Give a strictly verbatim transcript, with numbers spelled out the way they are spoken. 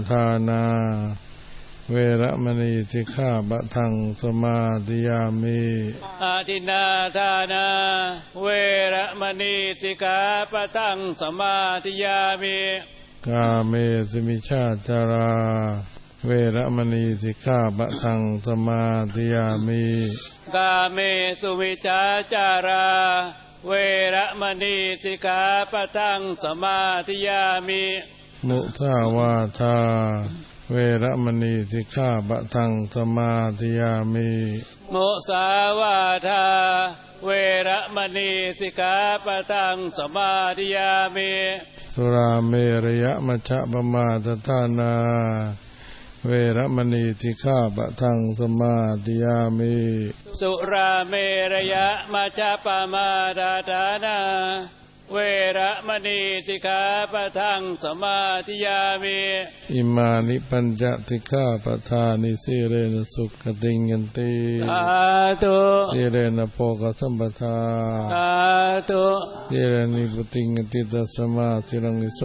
ทานาเวระมณีสิกขาปะทังสมาธิยามิอาทินนาทานาเวระมณีสิกขาปะทังสมาธิยามิกาเมสุมิชฌาจาราเวระมณีสิกขาปะทังสมาธิยามิกาเมสุมิชฌาจาราเวระมณีสิกขาปะทังสมาธิยามิมุสาวาทาเวระมณีสิกขาปะทังสมาธิยามิมุสาวาทาเวระมณีสิกขาปะทังสมาธิยามิสุราเมรยะมัชฌะปมาทฐานาเวระมณีสิกขาปะทังสมาธิยามิสุราเมรยะมัชฌะปมาทฐานาเวระมณีสิกขาปะทังสมาธิยามิอิมานิปัญจสิกขาปทานิสีเรนะสุขติงยันติสาธุสีเรนะโภคสัมปทาสาธุสีเรนิพุติงยันติตัสสมาสิรังนิโส